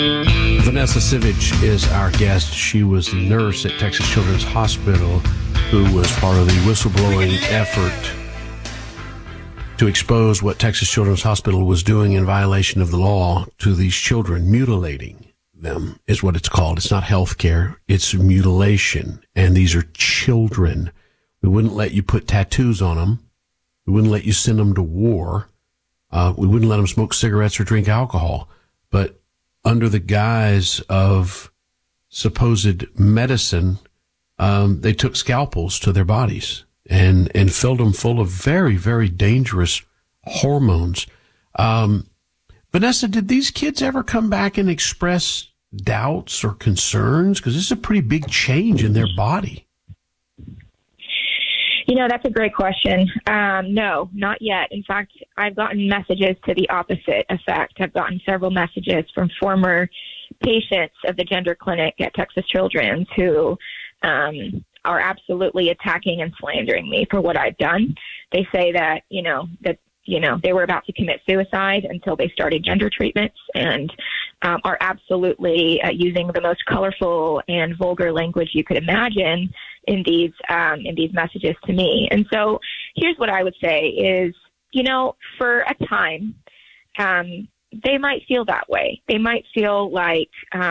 Vanessa Sivich is our guest. She was the nurse at Texas Children's Hospital who was part of the whistleblowing effort to expose what Texas Children's Hospital was doing in violation of the law to these children. Mutilating them is what it's called. It's not health care. It's mutilation. And these are children. We wouldn't let you put tattoos on them. We wouldn't let you send them to war. We wouldn't let them smoke cigarettes or drink alcohol. But under the guise of supposed medicine, they took scalpels to their bodies and filled them full of very, very dangerous hormones. Vanessa, did these kids ever come back and express doubts or concerns? Because this is a pretty big change in their body. That's a great question. No, not yet. In fact, I've gotten messages to the opposite effect. I've gotten several messages from former patients of the gender clinic at Texas Children's who are absolutely attacking and slandering me for what I've done. They say that, they were about to commit suicide until they started gender treatments, and are absolutely using the most colorful and vulgar language you could imagine in these messages to me. And so here's what I would say is, for a time, they might feel that way. They might feel like,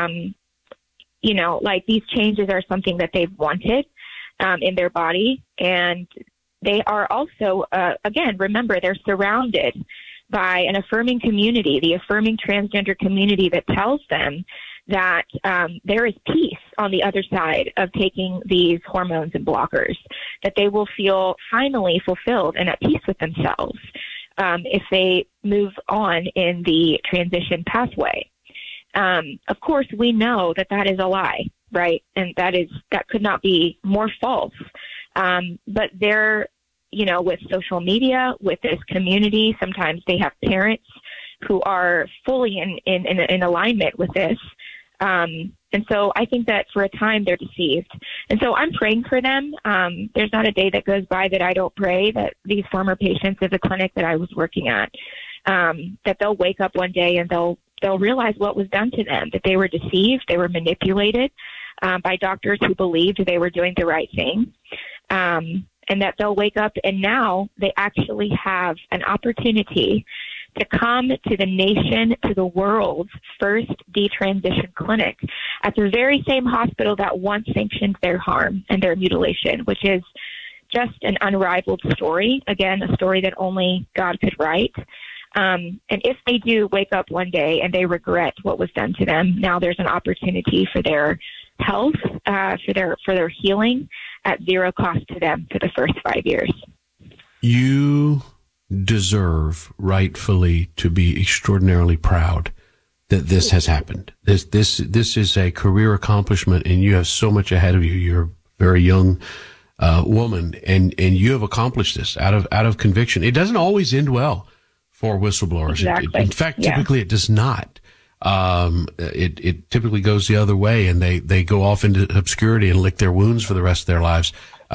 like these changes are something that they've wanted in their body. And they are also, again, remember, they're surrounded by an affirming community, the affirming transgender community that tells them that there is peace on the other side of taking these hormones and blockers, that they will feel finally fulfilled and at peace with themselves if they move on in the transition pathway. Of course, we know that that is a lie, right? And that could not be more false. But they're, with social media, with this community, sometimes they have parents who are fully in alignment with this. And so I think that for a time they're deceived. And so I'm praying for them. There's not a day that goes by that I don't pray that these former patients at the clinic that I was working at, that they'll wake up one day and they'll realize what was done to them, that they were deceived, they were manipulated by doctors who believed they were doing the right thing, and that they'll wake up and now they actually have an opportunity to come to the nation, to the world's first detransition clinic at the very same hospital that once sanctioned their harm and their mutilation, which is just an unrivaled story. Again, a story that only God could write. And if they do wake up one day and they regret what was done to them, now there's an opportunity for their health, for their healing at zero cost to them for the first 5 years. You deserve rightfully to be extraordinarily proud that this has happened. This is a career accomplishment, and you have so much ahead of you. You're a very young woman, and you have accomplished this out of conviction. It doesn't always end well for whistleblowers. Exactly. In fact, typically it does not. It typically goes the other way, and they go off into obscurity and lick their wounds for the rest of their lives.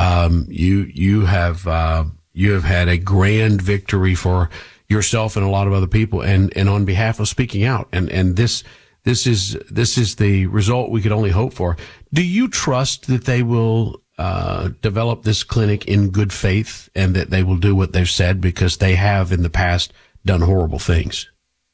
You have had a grand victory for yourself and a lot of other people, and on behalf of speaking out. And this is the result we could only hope for. Do you trust that they will develop this clinic in good faith and that they will do what they've said, because they have in the past done horrible things?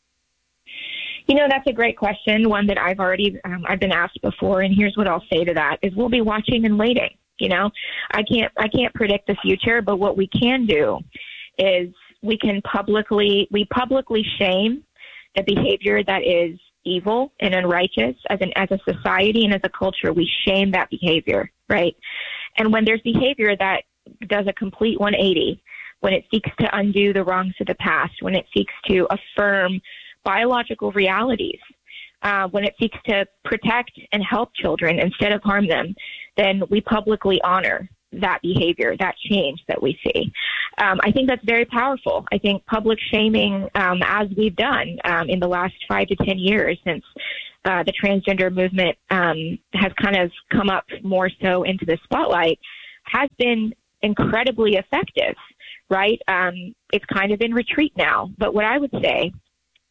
That's a great question, one that I've been asked before, and here's what I'll say to that is we'll be watching and waiting. I can't predict the future, but what we can do is we publicly shame the behavior that is evil and unrighteous. As a society and as a culture, we shame that behavior, right? And when there's behavior that does a complete 180, when it seeks to undo the wrongs of the past, when it seeks to affirm biological realities, when it seeks to protect and help children instead of harm them, then we publicly honor that behavior, that change that we see. I think that's very powerful. I think public shaming, as we've done in the last 5 to 10 years since the transgender movement has kind of come up more so into the spotlight, has been incredibly effective, right? It's kind of in retreat now. But what I would say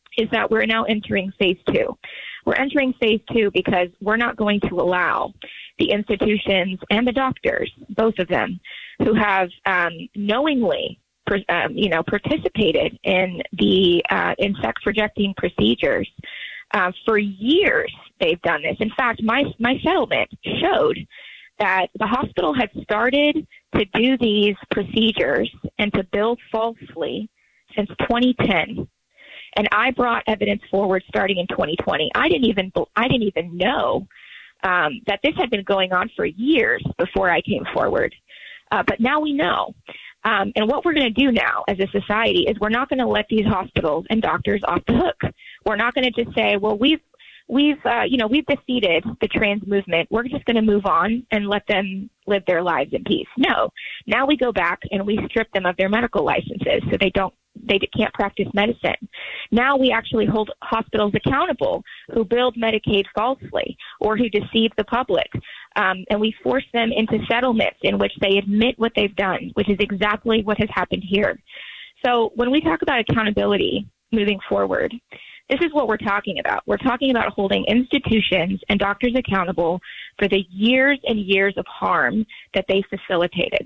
is that we're now entering phase 2. We're entering phase 2 because we're not going to allow the institutions and the doctors, both of them, who have knowingly participated in the in sex rejecting procedures. For years, they've done this. In fact, my settlement showed that the hospital had started to do these procedures and to bill falsely since 2010. And I brought evidence forward starting in 2020. I didn't even know that this had been going on for years before I came forward. But now we know. And what we're going to do now as a society is we're not going to let these hospitals and doctors off the hook. We're not going to just say, well, we've defeated the trans movement. We're just going to move on and let them live their lives in peace. No. Now we go back and we strip them of their medical licenses so they can't practice medicine. Now we actually hold hospitals accountable who billed Medicaid falsely or who deceive the public. And we force them into settlements in which they admit what they've done, which is exactly what has happened here. So when we talk about accountability moving forward, this is what we're talking about. We're talking about holding institutions and doctors accountable for the years and years of harm that they facilitated.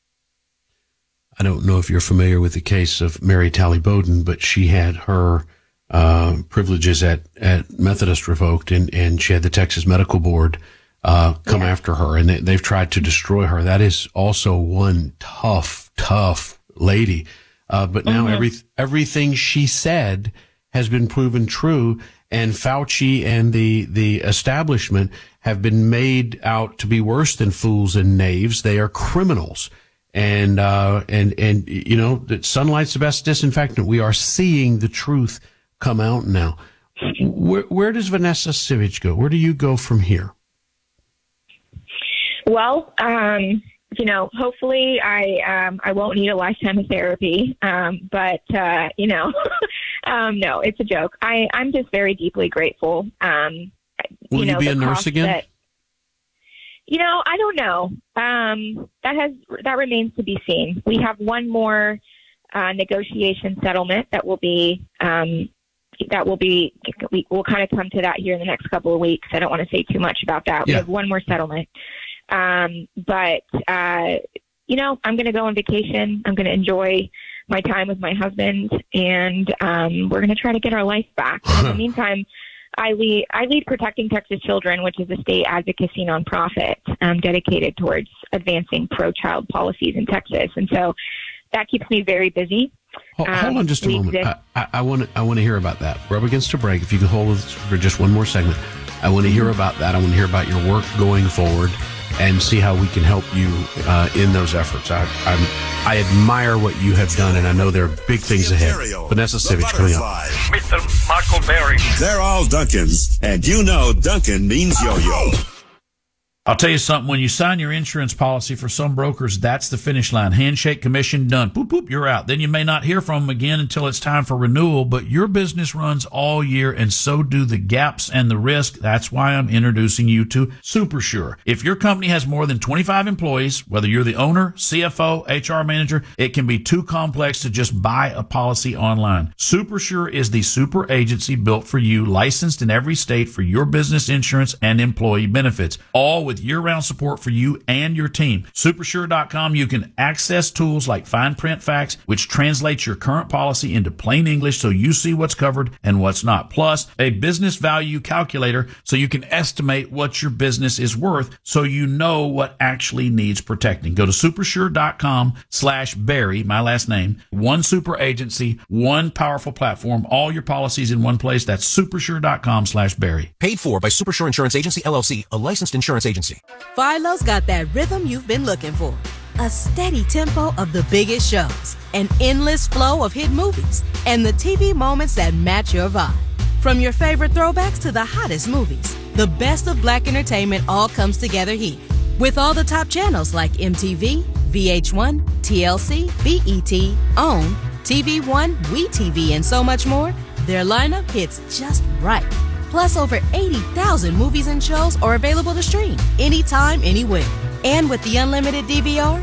I don't know if you're familiar with the case of Mary Talley Bowden, but she had her privileges at Methodist revoked, and she had the Texas Medical Board come after her, and they've tried to destroy her. That is also one tough lady. But now everything she said has been proven true, and Fauci and the establishment have been made out to be worse than fools and knaves. They are criminals. And you know, that sunlight's the best disinfectant. We are seeing the truth come out now. Where does Vanessa Civich go? Where do you go from here? Well, you know, hopefully I won't need a lifetime of therapy. But you know, no, it's a joke. I'm just very deeply grateful. Will you be a nurse again? You know, I don't know. That remains to be seen. We have one more negotiation settlement that will be we'll kind of come to that here in the next couple of weeks. I don't want to say too much about that. Yeah. We have one more settlement. But you know, I'm going to go on vacation. I'm going to enjoy my time with my husband, and we're going to try to get our life back. In the meantime, I lead Protecting Texas Children, which is a state advocacy nonprofit dedicated towards advancing pro-child policies in Texas, and so that keeps me very busy. Hold on just a moment. I want to hear about that. We're up against a break. If you can hold us for just one more segment, I want to hear about that. I want to hear about your work going forward and see how we can help you in those efforts. I admire what you have done, and I know there are big things ahead. Vanessa Civich coming up. Mr. Michael Berry. They're all Duncans, and you know Duncan means yo-yo. I'll tell you something. When you sign your insurance policy, for some brokers, that's the finish line. Handshake, commission, done. Boop, boop, you're out. Then you may not hear from them again until it's time for renewal, but your business runs all year, and so do the gaps and the risk. That's why I'm introducing you to SuperSure. If your company has more than 25 employees, whether you're the owner, CFO, HR manager, it can be too complex to just buy a policy online. SuperSure is the super agency built for you, licensed in every state for your business insurance and employee benefits, all with year-round support for you and your team. Supersure.com, you can access tools like Fine Print Facts, which translates your current policy into plain English so you see what's covered and what's not. Plus, a business value calculator so you can estimate what your business is worth so you know what actually needs protecting. Go to supersure.com/Barry, my last name. One super agency, one powerful platform, all your policies in one place. That's supersure.com/Barry. Paid for by Supersure Insurance Agency, LLC, a licensed insurance agency. Philo's got that rhythm you've been looking for. A steady tempo of the biggest shows, an endless flow of hit movies, and the TV moments that match your vibe. From your favorite throwbacks to the hottest movies, the best of Black entertainment all comes together here. With all the top channels like MTV, VH1, TLC, BET, OWN, TV One, WeTV, and so much more, their lineup hits just right. Plus, over 80,000 movies and shows are available to stream anytime, anywhere. And with the unlimited DVR,